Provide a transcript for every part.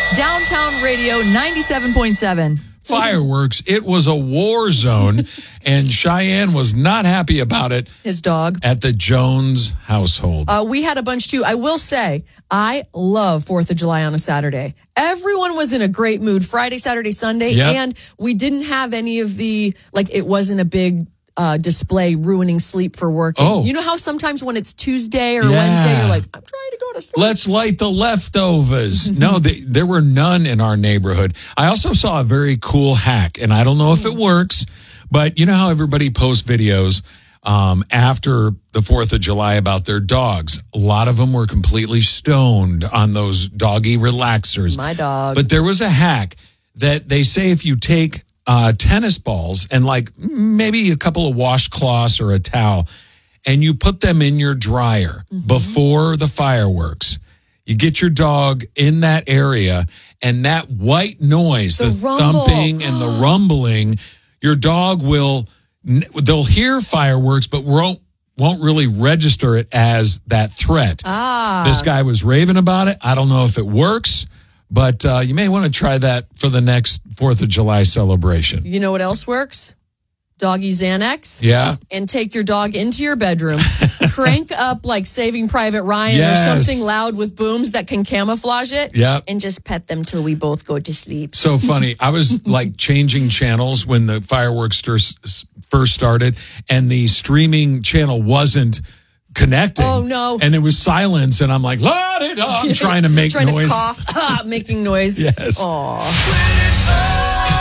Downtown Radio 97.7. Fireworks. It was a war zone, and Cheyenne was not happy about it. His dog. At the Jones household. We had a bunch too. I will say, I love 4th of July on a Saturday. Everyone was in a great mood Friday, Saturday, Sunday, and we didn't have any of the, it wasn't a big display ruining sleep for working. Oh. You know how sometimes when it's Tuesday or Wednesday, you're like, I'm trying to go to sleep. Let's light the leftovers. No, there were none in our neighborhood. I also saw a very cool hack, and I don't know if it works, but you know how everybody posts videos after the 4th of July about their dogs. A lot of them were completely stoned on those doggy relaxers. My dog. But there was a hack that they say if you take tennis balls and maybe a couple of washcloths or a towel, and you put them in your dryer before the fireworks. You get your dog in that area, and that white noise, the thumping and the rumbling, your dog they'll hear fireworks, but won't really register it as that threat. This guy was raving about it. I don't know if it works, but you may want to try that for the next 4th of July celebration. You know what else works? Doggy Xanax. Yeah. And take your dog into your bedroom. Crank up Saving Private Ryan or something loud with booms that can camouflage it. Yep. And just pet them till we both go to sleep. So funny. I was changing channels when the fireworks first started, and the streaming channel wasn't connecting. Oh, no. And it was silence, and I'm like, la-di-da. I'm trying to make trying noise. Trying to cough. Making noise. Yes. Aw.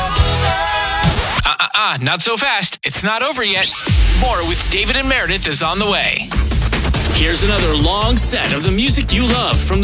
Not so fast. It's not over yet. More with David and Meredith is on the way. Here's another long set of the music you love from the